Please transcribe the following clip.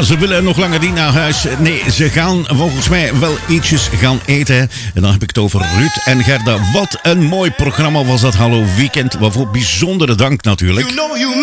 ze willen nog langer niet naar huis. Nee, ze gaan volgens mij wel ietsjes gaan eten. En dan heb ik het over Ruud en Gerda. Wat een mooi programma was dat Hallo Weekend. Waarvoor bijzondere dank natuurlijk.